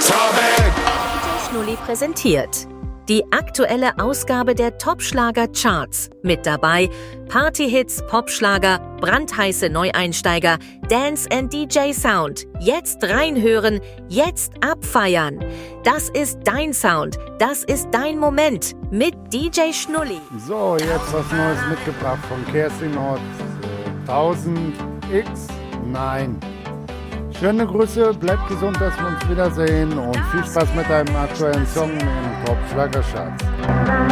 DJ Schnulli präsentiert die aktuelle Ausgabe der Top-Schlager-Charts. Mit dabei Partyhits, Popschlager, brandheiße Neueinsteiger, Dance and DJ Sound. Jetzt reinhören, jetzt abfeiern. Das ist dein Sound, das ist dein Moment mit DJ Schnulli. So, jetzt was Neues mitgebracht von Kerstin Ott. 1000x9. Schöne Grüße, bleibt gesund, dass wir uns wiedersehen und viel Spaß mit deinem aktuellen Song im Top-Schlager-Charts.